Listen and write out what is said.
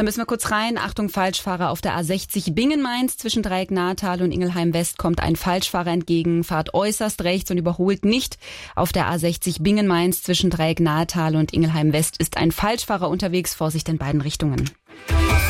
Da müssen wir kurz rein. Achtung, Falschfahrer auf der A60 Bingen-Mainz. Zwischen Dreieck-Nahetal und Ingelheim-West kommt ein Falschfahrer entgegen. Fahrt äußerst rechts und überholt nicht. Auf der A60 Bingen-Mainz zwischen Dreieck-Nahetal und Ingelheim-West ist ein Falschfahrer unterwegs. Vorsicht in beiden Richtungen.